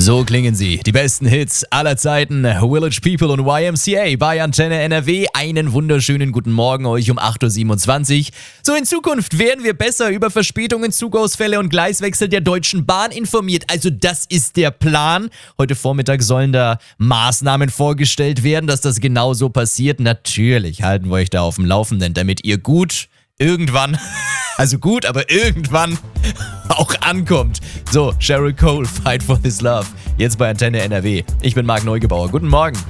So klingen sie, die besten Hits aller Zeiten. Village People und YMCA bei Antenne NRW. Einen wunderschönen guten Morgen euch um 8.27 Uhr. So, in Zukunft werden wir besser über Verspätungen, Zugausfälle und Gleiswechsel der Deutschen Bahn informiert. Also das ist der Plan. Heute Vormittag sollen da Maßnahmen vorgestellt werden, dass das genau so passiert. Natürlich halten wir euch da auf dem Laufenden, damit ihr gut irgendwann, also gut, aber irgendwann auch ankommt. So, Sheryl Cole, Fight for This Love. Jetzt bei Antenne NRW. Ich bin Marc Neugebauer. Guten Morgen.